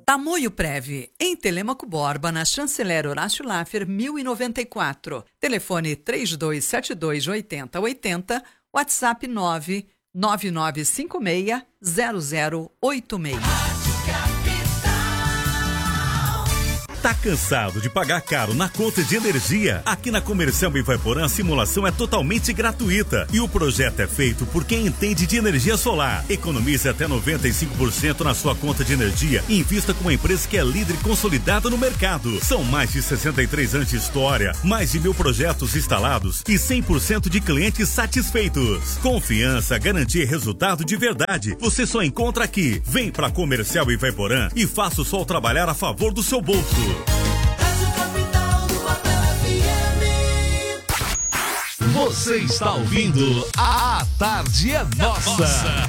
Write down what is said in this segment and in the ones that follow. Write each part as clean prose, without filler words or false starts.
Tamoio Prev, em Telêmaco Borba, na Chanceler Horácio Laffer, 1094. Telefone 3272-8080, WhatsApp 99956-0086. Tá cansado de pagar caro na conta de energia? Aqui na Comercial Ivaiporã a simulação é totalmente gratuita e o projeto é feito por quem entende de energia solar. Economize até 95% na sua conta de energia e invista com uma empresa que é líder e consolidada no mercado. São mais de 63 anos de história, mais de 1.000 projetos instalados e 100% de clientes satisfeitos. Confiança, garantia e resultado de verdade. Você só encontra aqui. Vem pra Comercial Ivaiporã e faça o sol trabalhar a favor do seu bolso. Você está ouvindo A Tarde é Nossa.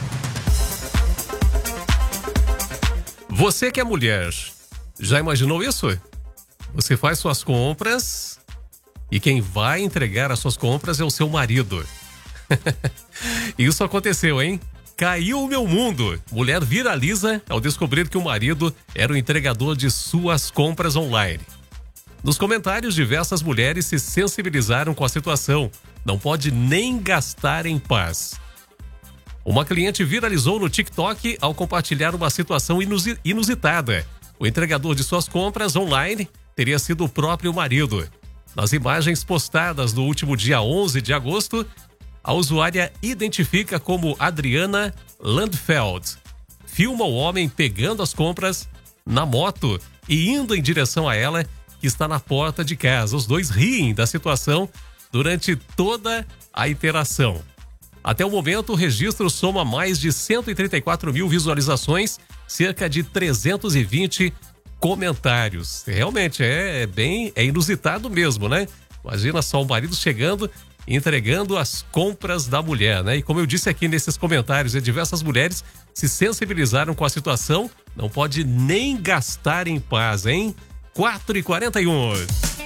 Você que é mulher, já imaginou isso? Você faz suas compras e quem vai entregar as suas compras é o seu marido. Isso aconteceu, hein? Caiu o meu mundo. Mulher viraliza ao descobrir que o marido era o entregador de suas compras online. Nos comentários, diversas mulheres se sensibilizaram com a situação. Não pode nem gastar em paz. Uma cliente viralizou no TikTok ao compartilhar uma situação inusitada. O entregador de suas compras online teria sido o próprio marido. Nas imagens postadas no último dia 11 de agosto, a usuária identifica como Adriana Landfeld. Filma o homem pegando as compras na moto e indo em direção a ela, que está na porta de casa. Os dois riem da situação durante toda a interação. Até o momento, o registro soma mais de 134 mil visualizações, cerca de 320 comentários. Realmente é inusitado mesmo, né? Imagina só o marido chegando, entregando as compras da mulher, né? E como eu disse aqui nesses comentários, diversas mulheres se sensibilizaram com a situação. Não pode nem gastar em paz, hein? 4h41.